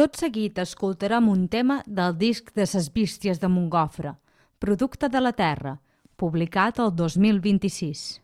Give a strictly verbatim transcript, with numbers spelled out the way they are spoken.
Tot seguit escoltarem un tema del disc de Ses Bísties de Montgofre, Producte de la Terra, publicat el dos mil vint-i-sis.